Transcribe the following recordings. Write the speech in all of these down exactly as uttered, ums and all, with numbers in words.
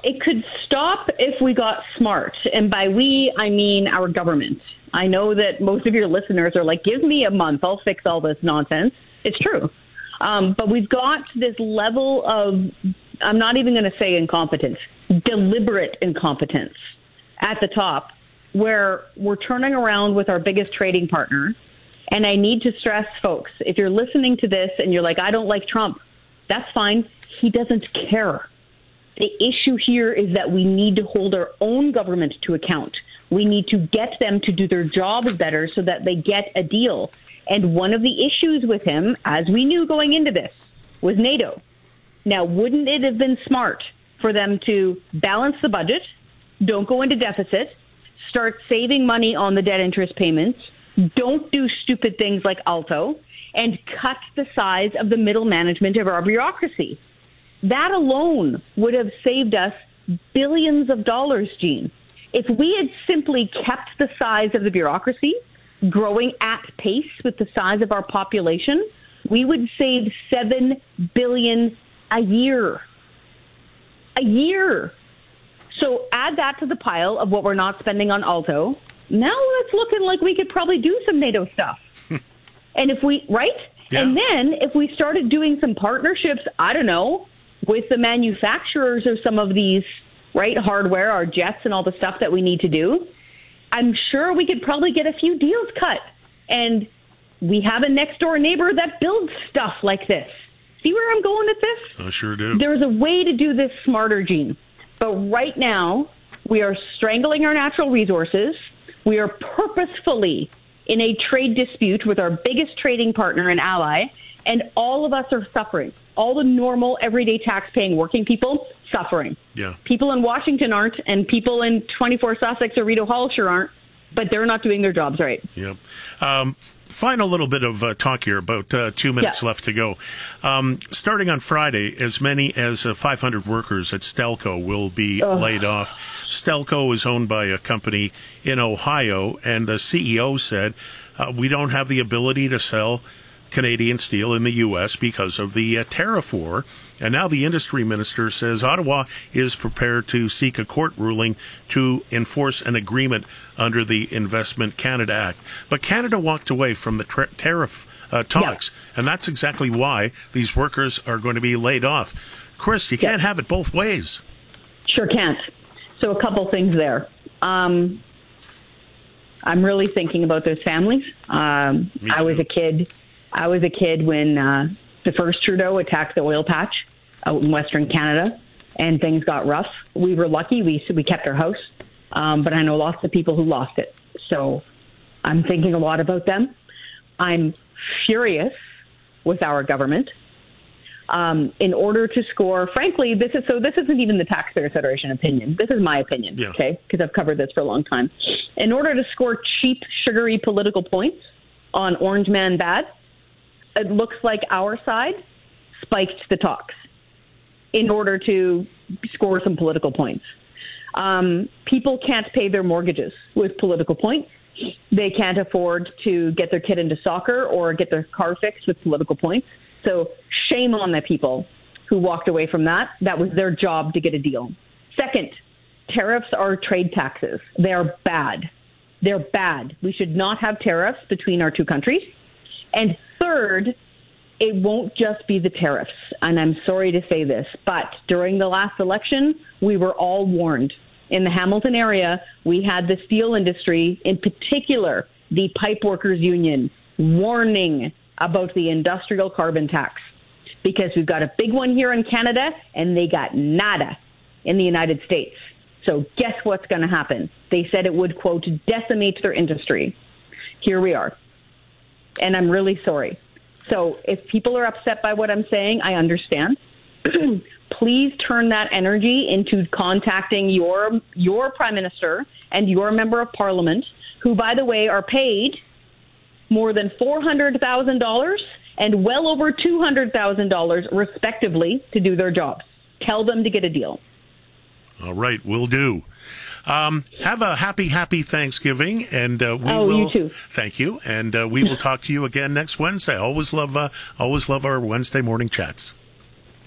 it could stop if we got smart. And by we, I mean our government. I know that most of your listeners are like, give me a month, I'll fix all this nonsense. It's true. Um, but we've got this level of, I'm not even going to say incompetence, deliberate incompetence at the top, where we're turning around with our biggest trading partner. And I need to stress, folks, if you're listening to this and you're like, I don't like Trump, that's fine. He doesn't care. The issue here is that we need to hold our own government to account. We need to get them to do their jobs better so that they get a deal. And one of the issues with him, as we knew going into this, was NATO. Now, wouldn't it have been smart for them to balance the budget, don't go into deficit, start saving money on the debt interest payments, don't do stupid things like ALTO, and cut the size of the middle management of our bureaucracy? That alone would have saved us billions of dollars, Gene. If we had simply kept the size of the bureaucracy growing at pace with the size of our population, we would save seven billion dollars a year. A year. So add that to the pile of what we're not spending on ALTO. Now it's looking like we could probably do some NATO stuff. And if we, right? Yeah. And then if we started doing some partnerships, I don't know, with the manufacturers of some of these, right, hardware, our jets and all the stuff that we need to do, I'm sure we could probably get a few deals cut. And we have a next door neighbor that builds stuff like this. See where I'm going with this? I sure do. There's a way to do this smarter, Gene. But right now, we are strangling our natural resources. We are purposefully in a trade dispute with our biggest trading partner and ally, and all of us are suffering. All the normal, everyday tax-paying working people suffering. Yeah. People in Washington aren't, and people in twenty-four Sussex or Rideau Hall sure aren't, but they're not doing their jobs right. Yep. Um, final little bit of uh, talk here, about uh, two minutes yeah. left to go. Um, starting on Friday, as many as uh, five hundred workers at Stelco will be Ugh. laid off. Stelco is owned by a company in Ohio, and the C E O said, uh, we don't have the ability to sell Canadian steel in the U S because of the uh, tariff war. And now the industry minister says Ottawa is prepared to seek a court ruling to enforce an agreement under the Investment Canada Act. But Canada walked away from the tra- tariff uh, talks, yeah. and that's exactly why these workers are going to be laid off. Chris, you can't yeah. have it both ways. Sure can't. So a couple things there. Um, I'm really thinking about those families. Um, I was a kid. I was a kid when uh, the first Trudeau attacked the oil patch out in Western Canada, and things got rough. We were lucky. We we kept our house, um, but I know lots of people who lost it. So I'm thinking a lot about them. I'm furious with our government. Um, in order to score, frankly, this is so. This isn't even the Taxpayers Federation opinion. This is my opinion, yeah. okay? Because I've covered this for a long time. In order to score cheap, sugary political points on Orange Man Bad, it looks like our side spiked the talks in order to score some political points. Um, people can't pay their mortgages with political points. They can't afford to get their kid into soccer or get their car fixed with political points. So shame on the people who walked away from that. That was their job to get a deal. Second, tariffs are trade taxes. They are bad. They're bad. We should not have tariffs between our two countries. And third, it won't just be the tariffs. And I'm sorry to say this, but during the last election, we were all warned. In the Hamilton area, we had the steel industry, in particular, the Pipe Workers Union, warning about the industrial carbon tax. Because we've got a big one here in Canada, and they got nada in the United States. So guess what's going to happen? They said it would, quote, decimate their industry. Here we are. And I'm really sorry. So if people are upset by what I'm saying, I understand. Please turn that energy into contacting your your prime minister and your member of parliament, who, by the way, are paid more than four hundred thousand dollars and well over two hundred thousand dollars, respectively, to do their jobs. Tell them to get a deal. All right, will do. Um, have a happy, happy Thanksgiving, and uh, we oh, will. You too. Thank you, and uh, we will talk to you again next Wednesday. Always love, uh, always love our Wednesday morning chats.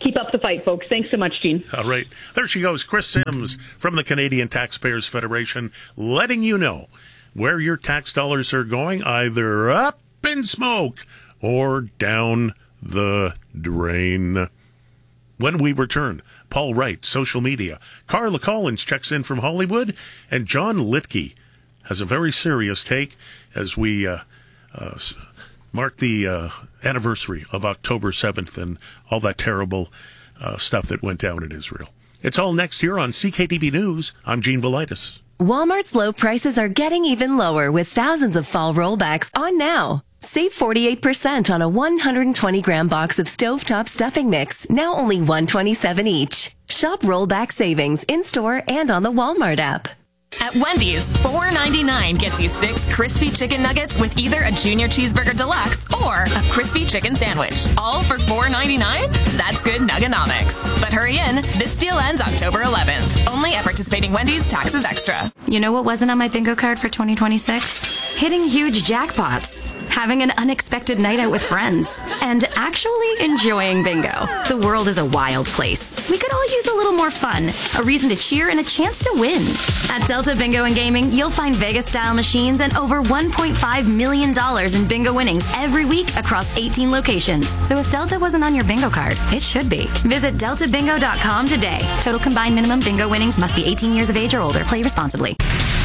Keep up the fight, folks. Thanks so much, Gene. All right. There she goes, Chris Sims from the Canadian Taxpayers Federation, letting you know where your tax dollars are going, either up in smoke or down the drain. When we return, Paul Wright, social media. Carla Collins checks in from Hollywood, and John Litke has a very serious take as we uh, uh, mark the uh, anniversary of October seventh and all that terrible uh, stuff that went down in Israel. It's all next here on C K D B News. I'm Gene Velitis. Walmart's low prices are getting even lower with thousands of fall rollbacks on now. Save forty-eight percent on a one hundred twenty gram box of stovetop stuffing mix, now only one dollar and twenty-seven cents each. Shop rollback savings in-store and on the Walmart app. At Wendy's, four ninety-nine gets you six crispy chicken nuggets with either a junior cheeseburger deluxe or a crispy chicken sandwich. All for four ninety-nine? That's good nuggenomics. But hurry in, this deal ends October eleventh. Only at participating Wendy's, taxes extra. You know what wasn't on my bingo card for twenty twenty-six? Hitting huge jackpots, having an unexpected night out with friends, and actually enjoying bingo. The world is a wild place. We could all use a little more fun, a reason to cheer, and a chance to win. At Delta Bingo and Gaming, you'll find Vegas-style machines and over one point five million dollars in bingo winnings every week across eighteen locations. So if Delta wasn't on your bingo card, it should be. Visit delta bingo dot com today. Total combined minimum bingo winnings must be eighteen years of age or older. Play responsibly.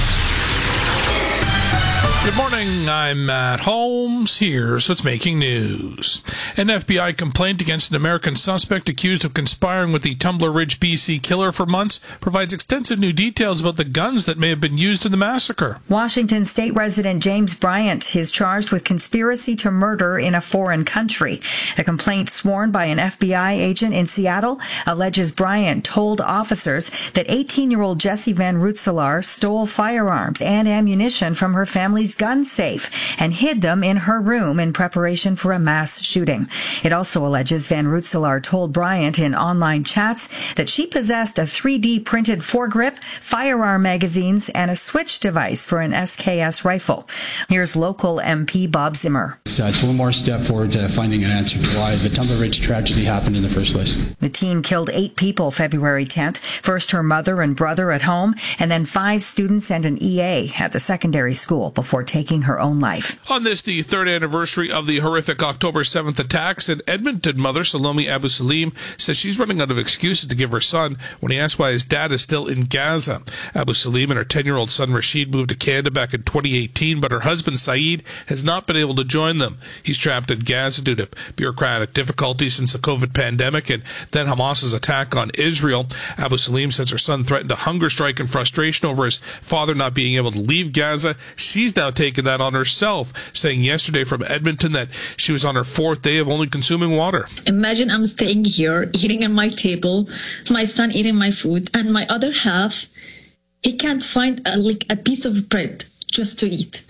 Good morning, I'm Matt Holmes. Here's what's making news. An F B I complaint against an American suspect accused of conspiring with the Tumbler Ridge, B C killer for months provides extensive new details about the guns that may have been used in the massacre. Washington State resident James Bryant is charged with conspiracy to murder in a foreign country. A complaint sworn by an F B I agent in Seattle alleges Bryant told officers that eighteen-year-old Jessie Van Rootselaar stole firearms and ammunition from her family's gun safe and hid them in her room in preparation for a mass shooting. It also alleges Van Rootselaar told Bryant in online chats that she possessed a three D printed foregrip, firearm magazines, and a switch device for an S K S rifle. Here's local M P Bob Zimmer. So it's one more step forward to finding an answer to why the Tumbler Ridge tragedy happened in the first place. The teen killed eight people February tenth. First her mother and brother at home, and then five students and an E A at the secondary school before taking her own life. On this, the third anniversary of the horrific October seventh attacks, an Edmonton mother, Salome Abu Salim, says she's running out of excuses to give her son when he asks why his dad is still in Gaza. Abu Salim and her ten-year-old son Rashid moved to Canada back in twenty eighteen, but her husband Saeed has not been able to join them. He's trapped in Gaza due to bureaucratic difficulties since the COVID pandemic and then Hamas's attack on Israel. Abu Salim says her son threatened a hunger strike in frustration over his father not being able to leave Gaza. She's now taken that on herself, saying yesterday from Edmonton that she was on her fourth day of only consuming water. Imagine I'm staying here, eating at my table, my son eating my food, and my other half, he can't find a, like a piece of bread just to eat.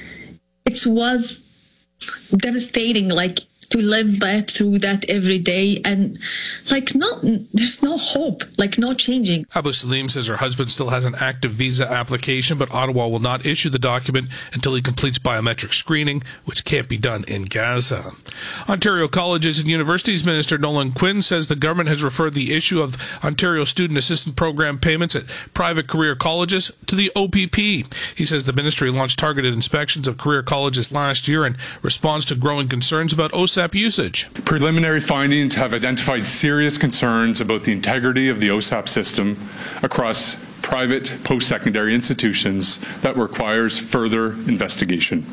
It was devastating, like, to live that through that every day, and like no, there's no hope, like no changing. Abu Salim says her husband still has an active visa application, but Ottawa will not issue the document until he completes biometric screening, which can't be done in Gaza. Ontario Colleges and Universities Minister Nolan Quinn says the government has referred the issue of Ontario Student Assistance Program payments at private career colleges to the O P P. He says the ministry launched targeted inspections of career colleges last year in response to growing concerns about O S A P usage. Preliminary findings have identified serious concerns about the integrity of the O S A P system across private post-secondary institutions that requires further investigation.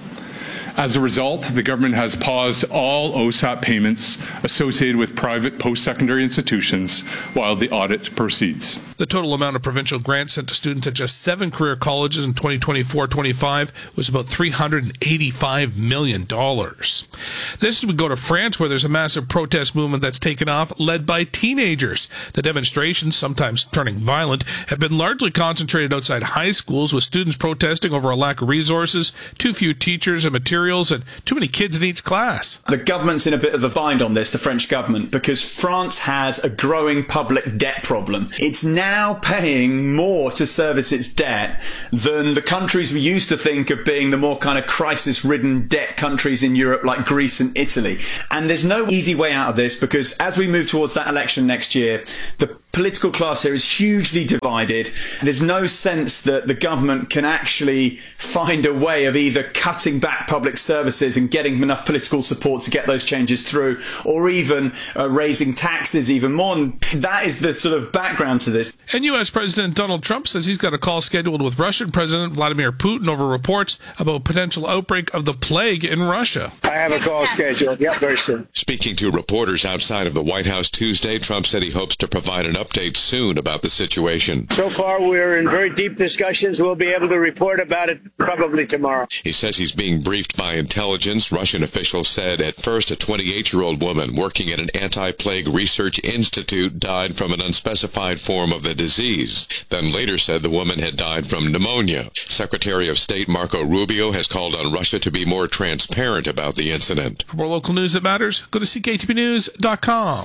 As a result, the government has paused all O S A P payments associated with private post-secondary institutions while the audit proceeds. The total amount of provincial grants sent to students at just seven career colleges in twenty twenty-four twenty-five was about three hundred eighty-five million dollars. This is we go to France, where there's a massive protest movement that's taken off, led by teenagers. The demonstrations, sometimes turning violent, have been largely concentrated outside high schools, with students protesting over a lack of resources, too few teachers and materials materials and too many kids in each class. The government's in a bit of a bind on this, the French government, because France has a growing public debt problem. It's now paying more to service its debt than the countries we used to think of being the more kind of crisis-ridden debt countries in Europe like Greece and Italy. And there's no easy way out of this, because as we move towards that election next year, the political class here is hugely divided. There's no sense that the government can actually find a way of either cutting back public services and getting enough political support to get those changes through, or even uh, raising taxes even more. And that is the sort of background to this. And U S President Donald Trump says he's got a call scheduled with Russian President Vladimir Putin over reports about potential outbreak of the plague in Russia. I have a call scheduled. Yep, very soon. Speaking to reporters outside of the White House Tuesday, Trump said he hopes to provide an update soon about the situation. So far, we're in very deep discussions. We'll be able to report about it probably tomorrow. He says he's being briefed by intelligence. Russian officials said at first a twenty-eight-year-old woman working at an anti-plague research institute died from an unspecified form of the disease. Then later said the woman had died from pneumonia. Secretary of State Marco Rubio has called on Russia to be more transparent about the incident. For more local news that matters, go to C K T B news dot com.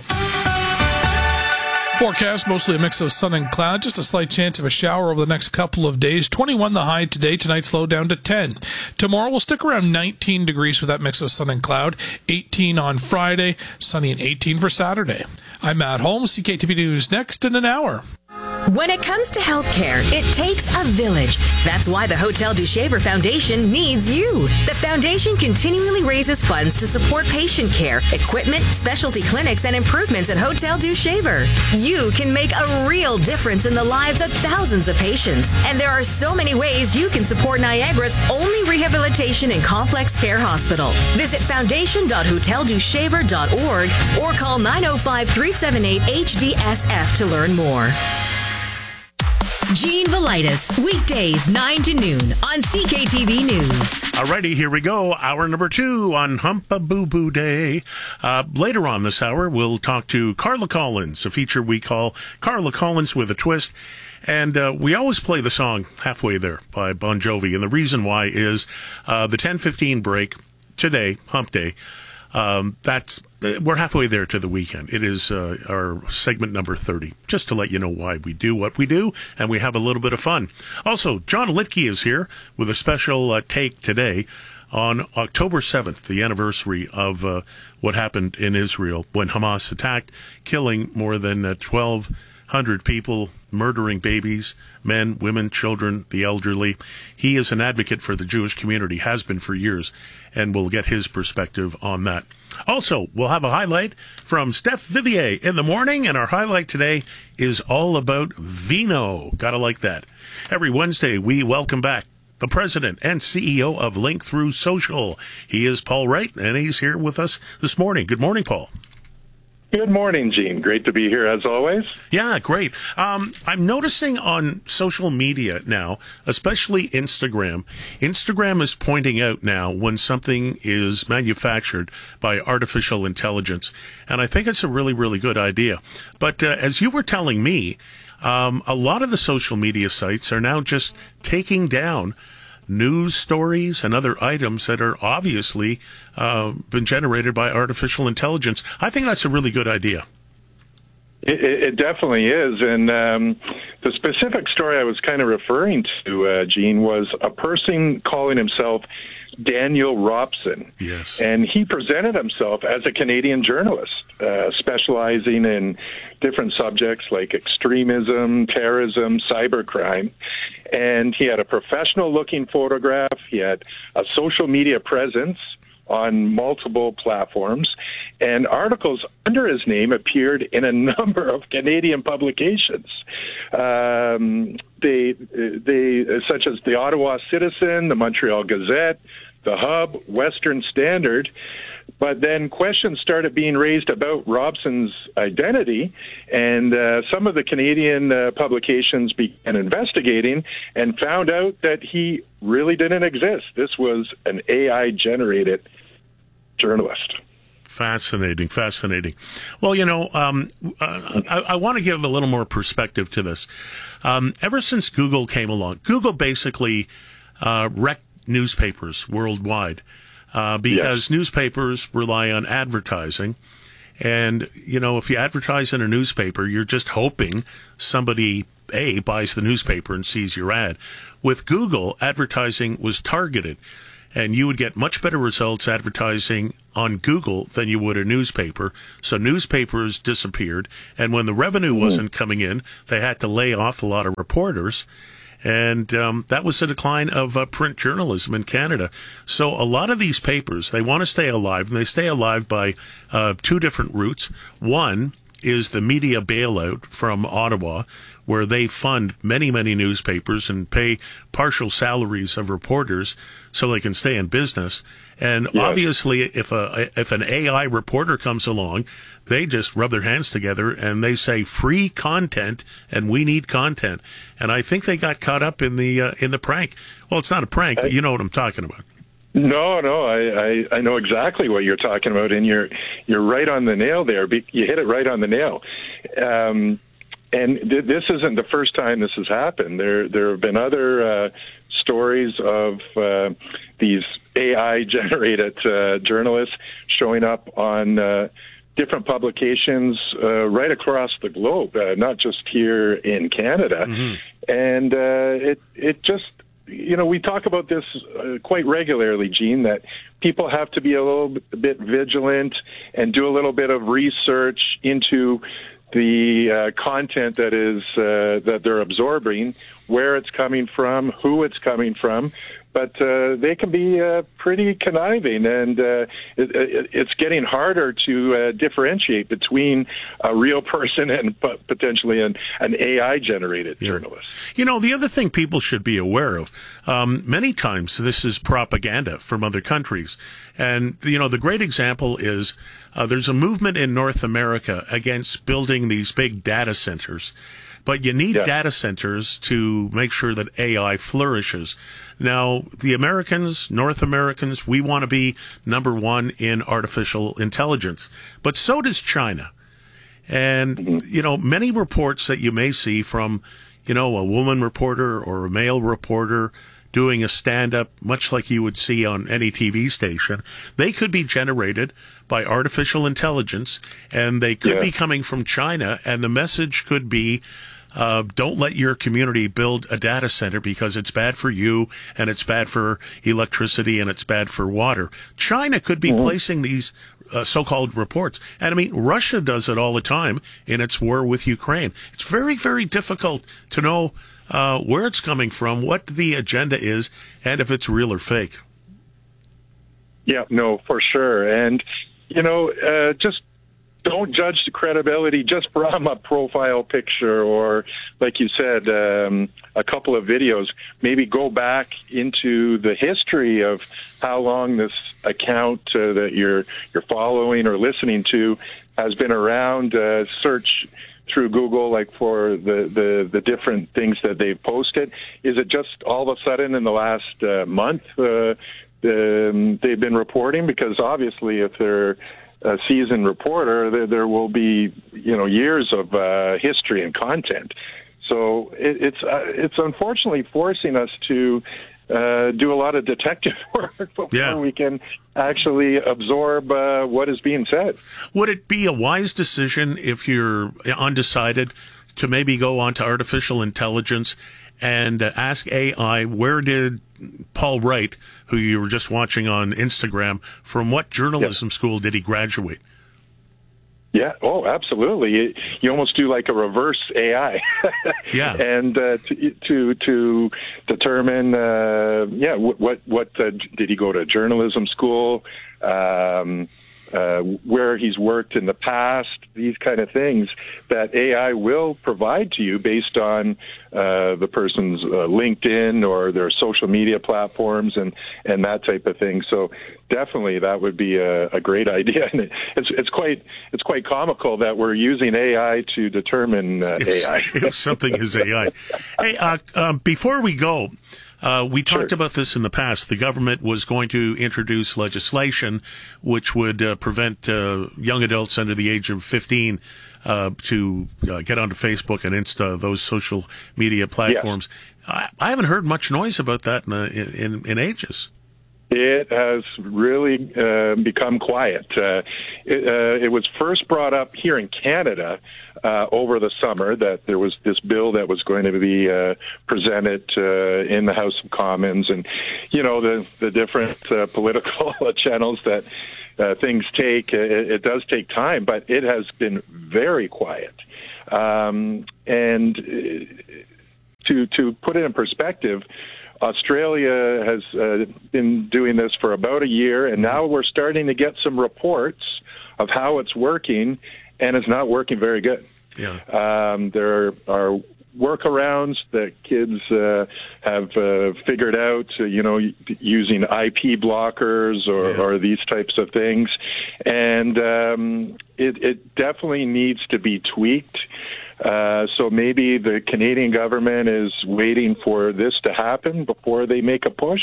Forecast, mostly a mix of sun and cloud, just a slight chance of a shower over the next couple of days. twenty-one the high today, tonight slow down to ten. Tomorrow we'll stick around nineteen degrees with that mix of sun and cloud, eighteen on Friday, sunny and eighteen for Saturday. I'm Matt Holmes, C K T B News, next in an hour. When it comes to healthcare, it takes a village. That's why the Hotel du Shaver Foundation needs you. The foundation continually raises funds to support patient care, equipment, specialty clinics, and improvements at Hotel du Shaver. You can make a real difference in the lives of thousands of patients. And there are so many ways you can support Niagara's only rehabilitation and complex care hospital. Visit foundation dot hotel du shaver dot org or call nine oh five, three seven eight, H D S F to learn more. Gene Velitis, weekdays nine to noon on C K T V News. Alrighty, here we go. Hour number two on Humpa Boo Boo Day. Uh, later on this hour, we'll talk to Carla Collins, a feature we call Carla Collins with a Twist. And uh, we always play the song Halfway There by Bon Jovi. And the reason why is uh, the ten fifteen break today, Hump Day. Um, that's we're halfway there to the weekend. It is uh, our segment number thirty, just to let you know why we do what we do, and we have a little bit of fun. Also, John Litke is here with a special uh, take today on October seventh, the anniversary of uh, what happened in Israel when Hamas attacked, killing more than uh, twelve hundred people, murdering babies, men, women, children, the elderly. He is an advocate for the Jewish community, has been for years, and we'll get his perspective on that. Also, we'll have a highlight from Steph Vivier in the morning, and our highlight today is all about vino. Gotta like that. Every Wednesday, we welcome back the president and C E O of Link Through Social. He is Paul Wright, and he's here with us this morning. Good morning, Paul. Good morning, Gene. Great to be here, as always. Yeah, great. Um, I'm noticing on social media now, especially Instagram, Instagram is pointing out now when something is manufactured by artificial intelligence, and I think it's a really, really good idea. But uh, as you were telling me, um, a lot of the social media sites are now just taking down news stories and other items that are obviously uh, been generated by artificial intelligence. I think that's a really good idea. It, it definitely is. And um, the specific story I was kind of referring to, uh, Gene, was a person calling himself Daniel Robson. Yes. And he presented himself as a Canadian journalist, uh, specializing in different subjects like extremism, terrorism, cybercrime. And he had a professional-looking photograph. He had a social media presence on multiple platforms, and articles under his name appeared in a number of Canadian publications. Um, they, they, such as the Ottawa Citizen, the Montreal Gazette, the Hub, Western Standard. But then questions started being raised about Robson's identity, and uh, some of the Canadian uh, publications began investigating and found out that he really didn't exist. This was an A I-generated journalist. Fascinating, fascinating. Well, you know, um, uh, I, I want to give a little more perspective to this. Um, ever since Google came along, Google basically uh, wrecked newspapers worldwide. uh, because yes. newspapers rely on advertising. And, you know, if you advertise in a newspaper, you're just hoping somebody, A, buys the newspaper and sees your ad. With Google, advertising was targeted, and you would get much better results advertising on Google than you would a newspaper. So newspapers disappeared, and when the revenue mm-hmm. wasn't coming in, they had to lay off a lot of reporters. And um, that was the decline of uh, print journalism in Canada. So a lot of these papers, they want to stay alive, and they stay alive by uh, two different routes. One is the media bailout from Ottawa, where they fund many, many newspapers and pay partial salaries of reporters so they can stay in business. And yes. obviously, if a if an A I reporter comes along, they just rub their hands together and they say free content, and we need content. And I think they got caught up in the uh, in the prank. Well, it's not a prank, but you know what I'm talking about. No, no, I, I, I know exactly what you're talking about, and you're you're right on the nail there. You hit it right on the nail. Um, and th- this isn't the first time this has happened. There there have been other uh, stories of uh, these A I-generated uh, journalists showing up on uh, different publications uh, right across the globe, uh, not just here in Canada. Mm-hmm. And uh, it it just, you know, we talk about this uh, quite regularly, Gene, that people have to be a little bit vigilant and do a little bit of research into the uh, content that is uh, that they're absorbing, where it's coming from, who it's coming from. But uh, they can be uh, pretty conniving, and uh, it, it, it's getting harder to uh, differentiate between a real person and p- potentially an, an A I-generated yeah. journalist. You know, the other thing people should be aware of, um, many times this is propaganda from other countries. And, you know, the great example is uh, there's a movement in North America against building these big data centers. But you need yeah. data centers to make sure that A I flourishes. Now, the Americans, North Americans, we want to be number one in artificial intelligence. But so does China. And, mm-hmm. you know, many reports that you may see from, you know, a woman reporter or a male reporter doing a stand-up, much like you would see on any T V station, they could be generated by artificial intelligence, and they could yeah. be coming from China, and the message could be, Uh, don't let your community build a data center because it's bad for you, and it's bad for electricity, and it's bad for water. China could be mm-hmm. placing these uh, so-called reports. And, I mean, Russia does it all the time in its war with Ukraine. It's very, very difficult to know uh, where it's coming from, what the agenda is, and if it's real or fake. Yeah, no, for sure. And, you know, uh, just don't judge the credibility just from a profile picture or, like you said, um, a couple of videos. Maybe go back into the history of how long this account uh, that you're you're following or listening to has been around. Uh, search through Google, like for the, the, the different things that they've posted. Is it just all of a sudden in the last uh, month uh, um, they've been reporting? Because obviously, if they're a seasoned reporter, there, there will be, you know, years of uh, history and content. So it, it's uh, it's unfortunately forcing us to uh, do a lot of detective work before yeah. we can actually absorb uh, what is being said. Would it be a wise decision if you're undecided to maybe go on to artificial intelligence and uh, ask A I, where did Paul Wright, who you were just watching on Instagram, from what journalism yeah. school did he graduate? Yeah, oh, absolutely. You, you almost do like a reverse A I. yeah. And uh, to, to to determine, uh, yeah, what, what, what uh, did he go to journalism school? Um Uh, where he's worked in the past, these kind of things that A I will provide to you based on uh, the person's uh, LinkedIn or their social media platforms and, and that type of thing. So definitely that would be a, a great idea. And it's it's quite it's quite comical that we're using A I to determine uh, if, A I. If something is A I. Hey, uh, uh, before we go, Uh, we talked sure. about this in the past. The government was going to introduce legislation which would uh, prevent uh, young adults under the age of fifteen uh, to uh, get onto Facebook and Insta, those social media platforms. Yes. I, I haven't heard much noise about that in, in, in ages. it has really uh, become quiet. Uh, it, uh, it was first brought up here in Canada uh, over the summer that there was this bill that was going to be uh, presented uh, in the House of Commons, and you know the the different uh, political channels that uh, things take. It, it does take time, but it has been very quiet. Um, and to to put it in perspective, Australia has uh, been doing this for about a year, and now we're starting to get some reports of how it's working, and it's not working very good. Yeah. Um, there are workarounds that kids uh, have uh, figured out, uh, you know, using I P blockers or, yeah. or these types of things, and um, it, it definitely needs to be tweaked. Uh, so maybe the Canadian government is waiting for this to happen before they make a push,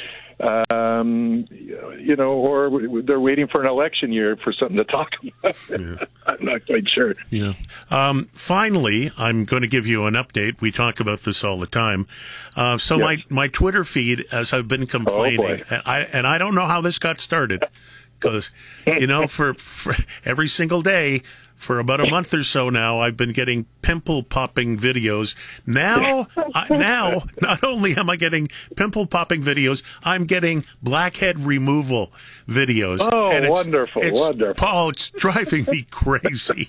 um, you know, or they're waiting for an election year for something to talk about. Yeah. I'm not quite sure. Yeah. Um, finally, I'm going to give you an update. We talk about this all the time. Uh, so yes. my, my Twitter feed, as I've been complaining, oh, boy. and I, and I don't know how this got started, because, you know, for, for every single day, for about a month or so now, I've been getting pimple-popping videos. Now, I, now, not only am I getting pimple-popping videos, I'm getting blackhead removal videos. Oh, and it's, wonderful, it's, wonderful. Paul, it's driving me crazy.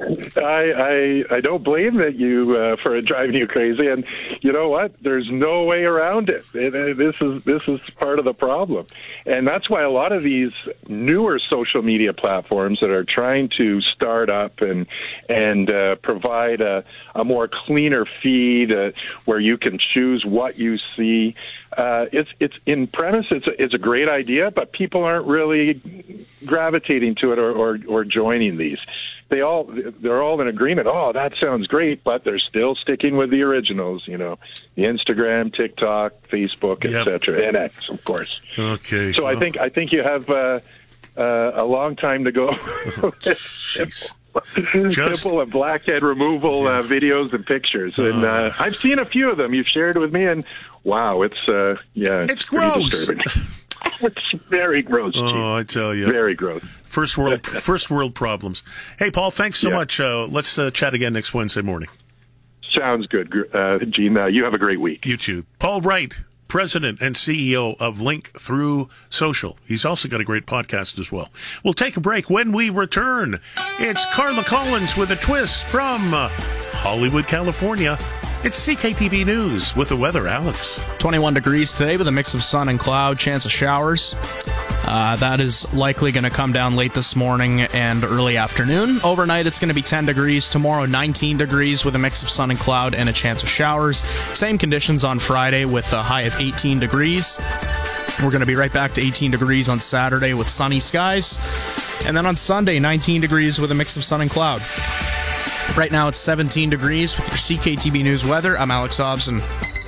I, I I don't blame that you uh, for driving you crazy, and you know what? There's no way around it. it, it this is this is part of the problem, and that's why a lot of these newer social media platforms that are trying to start up and and uh, provide a, a more cleaner feed uh, where you can choose what you see. Uh, it's it's in premise it's a, it's a great idea, but people aren't really gravitating to it or, or, or joining these. They all they're all in agreement. Oh, that sounds great, but they're still sticking with the originals. You know, the Instagram, TikTok, Facebook, et cetera, and X, of course. Okay. So well. I think I think you have uh, uh, a long time to go. Oh, jeez. Just, simple and blackhead removal yeah. uh, videos and pictures, and uh, I've seen a few of them you've shared with me, and wow, it's uh, yeah, it's, it's gross. Disturbing. It's very gross. Oh, Chief. I tell you, very gross. First world, first world problems. Hey, Paul, thanks so yeah. much. Uh, let's uh, chat again next Wednesday morning. Sounds good, uh, Gene. Uh, you have a great week. You too, Paul Wright, President and C E O of Link Through Social. He's also got a great podcast as well. We'll take a break. When we return, it's Carla Collins with a twist from uh, Hollywood, California. It's C K T V News with the weather, Alex. twenty-one degrees today with a mix of sun and cloud, chance of showers. Uh, that is likely going to come down late this morning and early afternoon. Overnight, it's going to be ten degrees. Tomorrow, nineteen degrees with a mix of sun and cloud and a chance of showers. Same conditions on Friday with a high of eighteen degrees. We're going to be right back to eighteen degrees on Saturday with sunny skies. And then on Sunday, nineteen degrees with a mix of sun and cloud. Right now, it's seventeen degrees with your C K T V News weather. I'm Alex Hobson.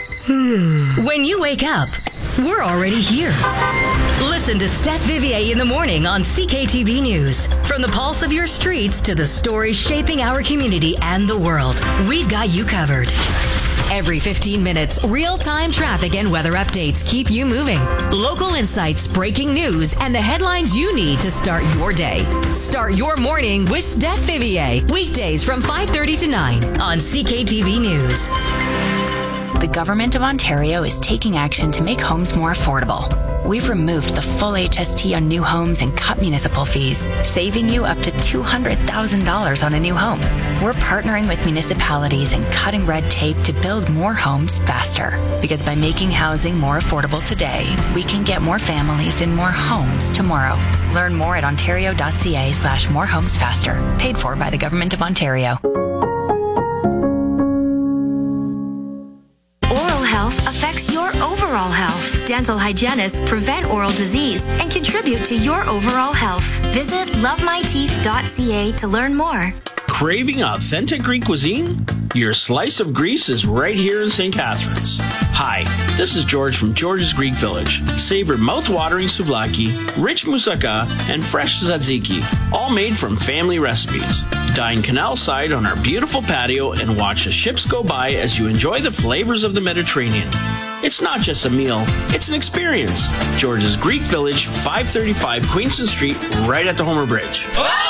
When you wake up, we're already here. Listen to Steph Vivier in the morning on C K T V News. From the pulse of your streets to the stories shaping our community and the world, we've got you covered. Every fifteen minutes, real-time traffic and weather updates keep you moving. Local insights, breaking news, and the headlines you need to start your day. Start your morning with Steph Vivier. Weekdays from five thirty to nine on C K T V News. The Government of Ontario is taking action to make homes more affordable. We've removed the full H S T on new homes and cut municipal fees, saving you up to two hundred thousand dollars on a new home. We're partnering with municipalities and cutting red tape to build more homes faster. Because by making housing more affordable today, we can get more families in more homes tomorrow. Learn more at ontario.ca slash more homes faster. Paid for by the Government of Ontario. Affects your overall health. Dental hygienists prevent oral disease and contribute to your overall health. Visit love my teeth dot c a to learn more. Craving authentic Greek cuisine? Your slice of Greece is right here in Saint Catharines. Hi, this is George from George's Greek Village. Savor mouth-watering souvlaki, rich moussaka, and fresh tzatziki, all made from family recipes. Dine canal side on our beautiful patio and watch the ships go by as you enjoy the flavors of the Mediterranean. It's not just a meal, it's an experience. George's Greek Village, five thirty-five Queenston Street, right at the Homer Bridge.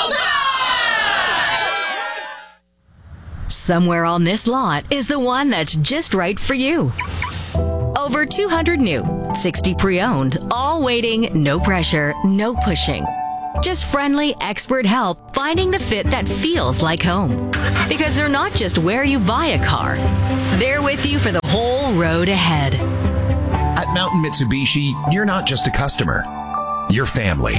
Somewhere on this lot is the one that's just right for you. Over two hundred new, sixty pre-owned, all waiting, no pressure, no pushing. Just friendly, expert help finding the fit that feels like home. Because they're not just where you buy a car. They're with you for the whole road ahead. At Mountain Mitsubishi, you're not just a customer. You're family.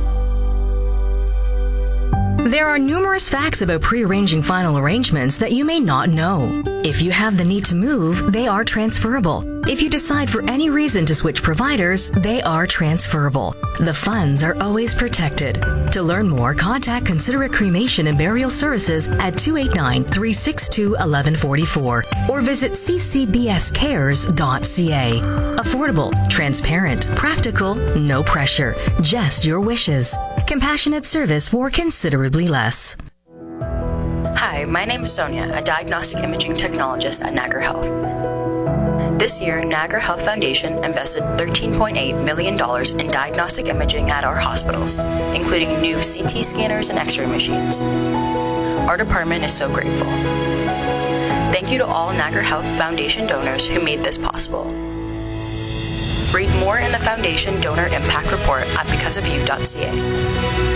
There are numerous facts about pre-arranging final arrangements that you may not know. If you have the need to move, they are transferable. If you decide for any reason to switch providers, they are transferable. The funds are always protected. To learn more, contact Considerate Cremation and Burial Services at two eight nine, three six two, one one four four or visit c c b s cares dot c a. Affordable, transparent, practical, no pressure, just your wishes. Compassionate service for considerably less. Hi, my name is Sonia, a diagnostic imaging technologist at Niagara Health. This year, Niagara Health Foundation invested thirteen point eight million dollars in diagnostic imaging at our hospitals, including new C T scanners and X-ray machines. Our department is so grateful. Thank you to all Niagara Health Foundation donors who made this possible. Read more in the Foundation Donor Impact Report at because of you dot c a.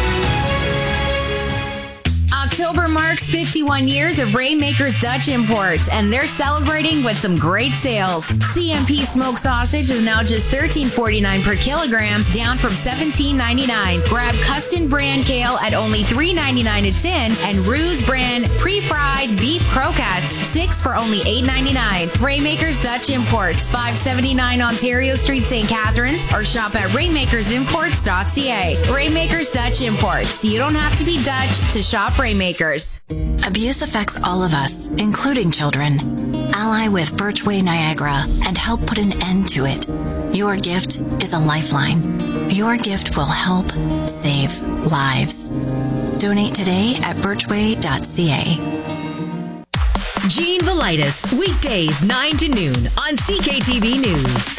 October marks fifty-one years of Rainmakers Dutch Imports, and they're celebrating with some great sales. C M P smoked sausage is now just thirteen forty-nine per kilogram, down from seventeen ninety-nine. Grab Custom brand kale at only three ninety-nine a tin, and Ruse brand pre-fried beef croquettes, six for only eight ninety-nine. Rainmakers Dutch Imports, five seventy-nine Ontario Street, Saint Catharines, or shop at rainmakers imports dot c a. Rainmakers Dutch Imports. You don't have to be Dutch to shop Rainmakers. Abuse affects all of us, including children. Ally with Birchway Niagara and help put an end to it. Your gift is a lifeline. Your gift will help save lives. Donate today at birchway dot c a. Gene Velitis, weekdays nine to noon on C K T V News.